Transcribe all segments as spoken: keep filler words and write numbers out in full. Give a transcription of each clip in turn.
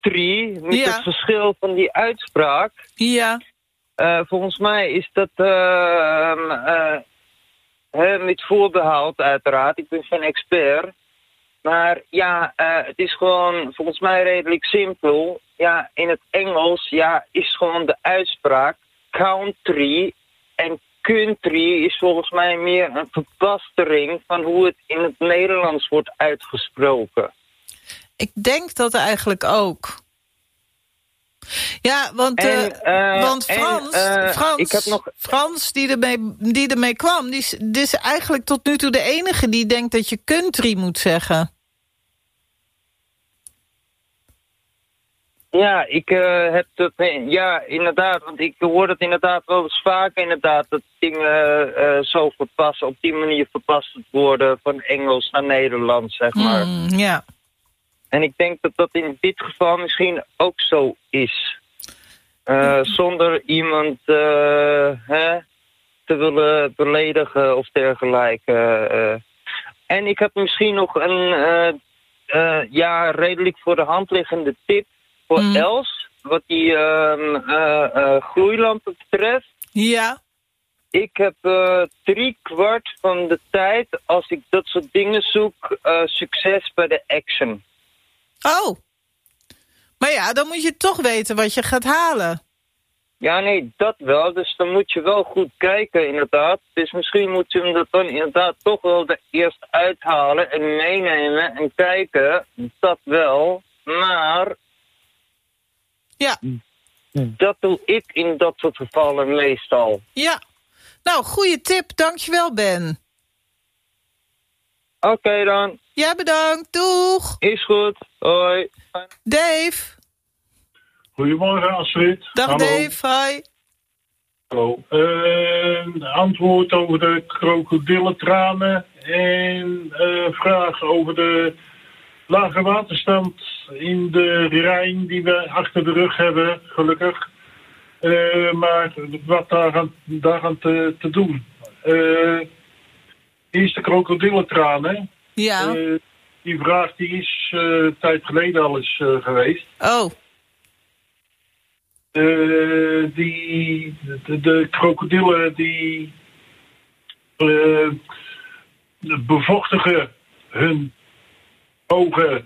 country, met Ja. het verschil van die uitspraak. Ja. Uh, volgens mij is dat uh, uh, uh, met voorbehoud uiteraard. Ik ben geen expert. Maar ja, uh, het is gewoon volgens mij redelijk simpel. Ja, in het Engels ja, is gewoon de uitspraak country. En country is volgens mij meer een verbastering van hoe het in het Nederlands wordt uitgesproken. Ik denk dat eigenlijk ook. Ja, want, en, uh, uh, want Frans, en, uh, Frans, ik heb nog... Frans die, ermee, die ermee kwam, die is, die is eigenlijk tot nu toe de enige die denkt dat je country moet zeggen. Ja, ik uh, heb dat... Ja, inderdaad, want ik hoor het inderdaad wel eens vaak inderdaad dat dingen uh, zo verpassen, op die manier verpast worden van Engels naar Nederlands, zeg maar. Mm, ja. En ik denk dat dat in dit geval misschien ook zo is. Uh, zonder iemand uh, hè, te willen beledigen of dergelijke. Uh. En ik heb misschien nog een uh, uh, ja, redelijk voor de hand liggende tip voor mm. Els. Wat die uh, uh, uh, groeilampen betreft. Ja. Ik heb uh, drie kwart van de tijd, als ik dat soort dingen zoek, uh, succes bij de Action. Oh. Maar ja, dan moet je toch weten wat je gaat halen. Ja, nee, dat wel. Dus dan moet je wel goed kijken, inderdaad. Dus misschien moet je hem dat dan inderdaad toch wel er eerst uithalen en meenemen en kijken. Dat wel. Maar... Ja. Dat doe ik in dat soort gevallen meestal. Ja. Nou, goede tip. Dankjewel, Ben. Oké okay, dan. Ja, bedankt. Doeg. Is goed. Hoi. Dave. Goedemorgen, Astrid. Dag Hallo. Dave, hi. Hallo. Uh, antwoord over de krokodillentranen en uh, vraag over de lage waterstand in de Rijn die we achter de rug hebben, gelukkig. Uh, maar wat daaraan, daaraan te, te doen. Uh, eerst de krokodillentranen. Ja. Uh, die vraag die is uh, een tijd geleden al eens uh, geweest. Oh. Uh, die, de, de krokodillen die uh, bevochtigen hun ogen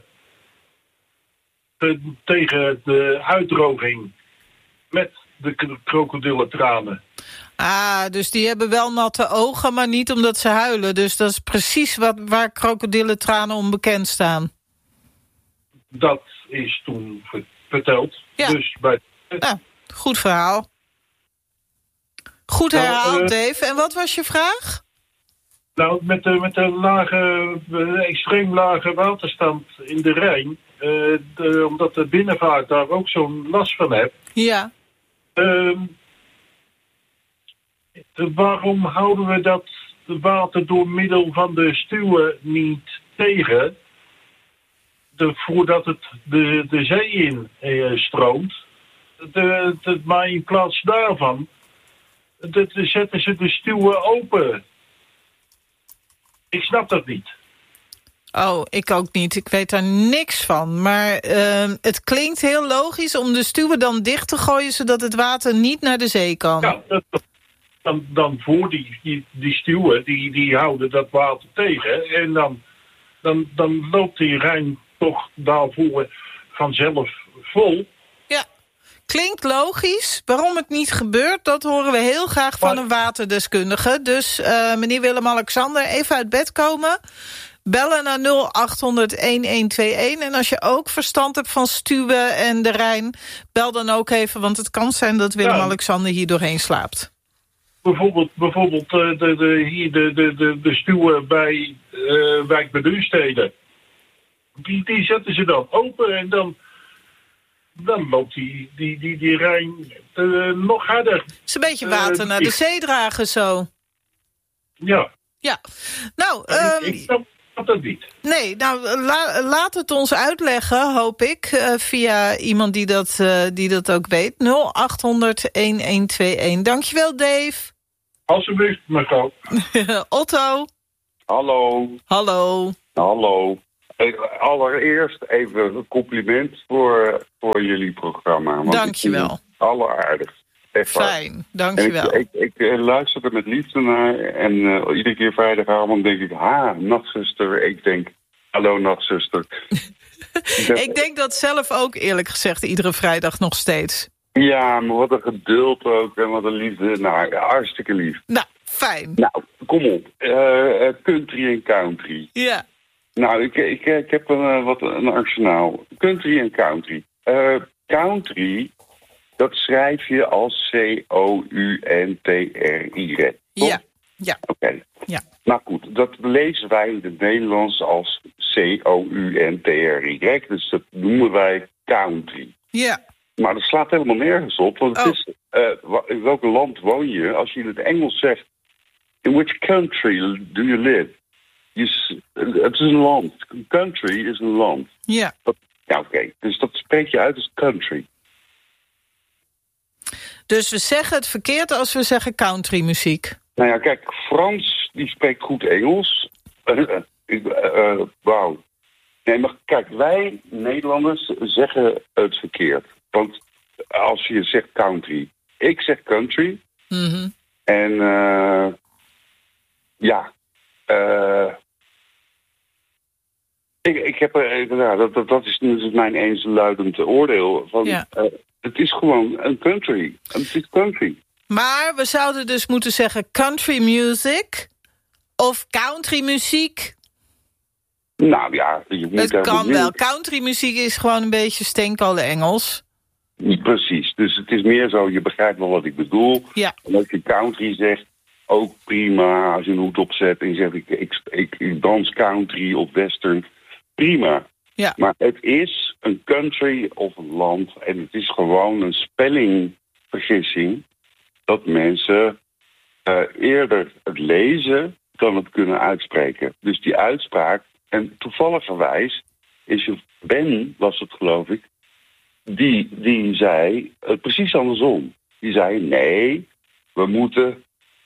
te, tegen de uitdroging met de krokodillentranen. Ah, dus die hebben wel natte ogen, maar niet omdat ze huilen. Dus dat is precies wat, waar krokodillentranen onbekend staan. Dat is toen verteld. Ja. Dus bij... Nou, goed verhaal. Goed herhaald, nou, uh, Dave. En wat was je vraag? Nou, met de, met de lage, uh, extreem lage waterstand in de Rijn... Uh, de, omdat de binnenvaart daar ook zo'n last van heeft... Ja. Uh, de, waarom houden we dat water door middel van de stuwen niet tegen... De, voordat het de, de zee in uh, stroomt... De, de, maar in plaats daarvan de, de zetten ze de stuwen open. Ik snap dat niet. Oh, ik ook niet. Ik weet daar niks van. Maar uh, het klinkt heel logisch om de stuwen dan dicht te gooien... zodat het water niet naar de zee kan. Ja, dat, dan, dan voor die, die, die stuwen, die, die houden dat water tegen. En dan, dan, dan loopt die Rijn toch daarvoor vanzelf vol... Klinkt logisch. Waarom het niet gebeurt, dat horen we heel graag van een waterdeskundige. Dus uh, meneer Willem-Alexander, even uit bed komen. Bellen naar nul acht honderd elf tweeëntig. En als je ook verstand hebt van stuwen en de Rijn... bel dan ook even, want het kan zijn dat Willem-Alexander hier doorheen slaapt. Bijvoorbeeld, bijvoorbeeld uh, de, de, hier de, de, de, de stuwen bij uh, Wijk bij Duurstede. Die, die zetten ze dan open en dan... Dan loopt die, die, die, die Rijn uh, nog harder. Het is een beetje water uh, naar de zee dragen zo. Ja. Ja. Nou, um, ik, ik snap dat niet. Nee, nou, la, laat het ons uitleggen, hoop ik. Uh, via iemand die dat, uh, die dat ook weet. nul acht honderd elf tweeëntig. Dankjewel, Dave. Alsjeblieft, mevrouw. Otto. Hallo. Hallo. Hallo. Allereerst even een compliment voor, voor jullie programma. Dank je wel. Alleraardigst. Fijn, dank je wel. Ik, ik, ik luister er met liefde naar en uh, iedere keer vrijdagavond denk ik, ha, nachtzuster. Ik denk, hallo nachtzuster. Ik denk dat zelf ook eerlijk gezegd iedere vrijdag nog steeds. Ja, maar wat een geduld ook en wat een liefde. Nou, ja, hartstikke lief. Nou, fijn. Nou, kom op. Uh, country en country. Ja. Nou, ik, ik, ik heb een, uh, wat een arsenaal. Country en country. Uh, country, dat schrijf je als C O U N T R Y. Ja. Ja. Oké. Okay. Ja. Nou goed, dat lezen wij in het Nederlands als C O U N T R Y. Dus dat noemen wij country. Ja. Maar dat slaat helemaal nergens op. Want het oh. is, uh, in welk land woon je? Als je in het Engels zegt, in which country do you live? Je, het is een land. Country is een land. Ja. Dat, ja, oké. Okay. Dus dat spreek je uit als country. Dus we zeggen het verkeerd als we zeggen countrymuziek. Nou ja, kijk, Frans, die spreekt goed Engels. Uh, uh, uh, Wauw. Nee, maar kijk, wij Nederlanders zeggen het verkeerd. Want als je zegt country, ik zeg country. Mm-hmm. En uh, ja, uh, ik, ik heb er, nou, dat, dat, dat is dus mijn eensluidend oordeel. Van, ja. uh, het is gewoon een country. Het is country. Maar we zouden dus moeten zeggen country music of country muziek. Nou ja, je moet het kan wel. Country muziek is gewoon een beetje steenkolen Engels. Precies, dus het is meer zo, je begrijpt wel wat ik bedoel. Ja. En als je country zegt, ook prima. Als je een hoed opzet en je zegt, ik, ik, ik, ik dans country of western, prima. Ja. Maar het is een country of een land en het is gewoon een spellingvergissing dat mensen uh, eerder het lezen dan het kunnen uitspreken. Dus die uitspraak, en toevalligerwijs is je Ben, was het geloof ik, die, die zei uh, precies andersom. Die zei, nee, we moeten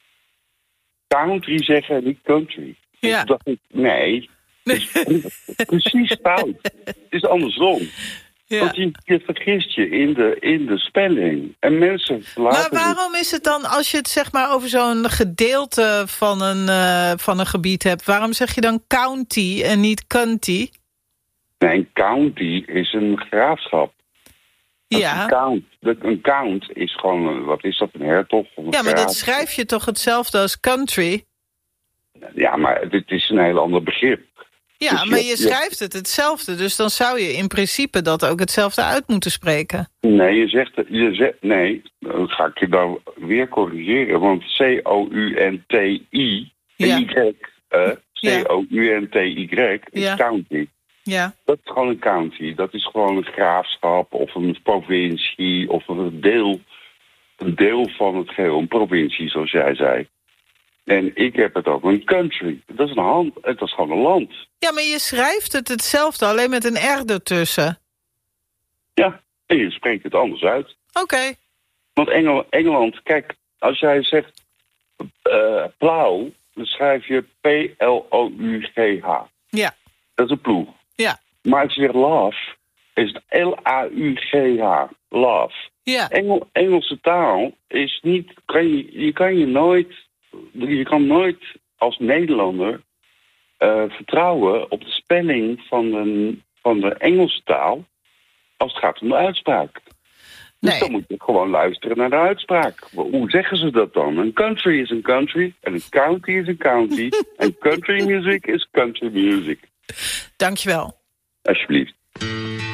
country zeggen en niet country. Ja. Dus dacht ik, nee, het is precies fout. Het is andersom. Ja. Want je, je vergist je in de, in de spelling. En mensen maar waarom is het dan, als je het zeg maar over zo'n gedeelte van een, uh, van een gebied hebt, waarom zeg je dan county en niet county? Nee, een county is een graafschap. Ja. Een count, een count is gewoon, wat is dat, een hertog? Of een ja, maar graaf? dat schrijf je toch hetzelfde als country? Ja, maar dit is een heel ander begrip. Ja, dus maar je, je schrijft het hetzelfde. Dus dan zou je in principe dat ook hetzelfde uit moeten spreken. Nee, je zegt, je zegt nee, dan ga ik je dan weer corrigeren. Want C O U N T I ja. Y, uh, C O U N T Y is ja. county. Ja. Dat is gewoon een county. Dat is gewoon een graafschap of een provincie of een deel, een deel van het geheel, een provincie, zoals jij zei. En ik heb het ook een country. Dat is een hand, het is gewoon een land. Ja, maar je schrijft het hetzelfde, alleen met een R ertussen. Ja, en je spreekt het anders uit. Oké. Okay. Want Engel, Engeland, kijk, als jij zegt uh, plow, dan schrijf je P L O U G H. Ja. Dat is een ploeg. Ja. Maar als je zegt love, is het L A U G H. Love. Ja. Engel, Engelse taal is niet, kan je, je kan je nooit, je kan nooit als Nederlander uh, vertrouwen op de spelling van de, van de Engelse taal als het gaat om de uitspraak. Dus nee. dan moet je gewoon luisteren naar de uitspraak. Hoe zeggen ze dat dan? Een country is een country en een county is een county en country music is country music. Dankjewel. Alsjeblieft.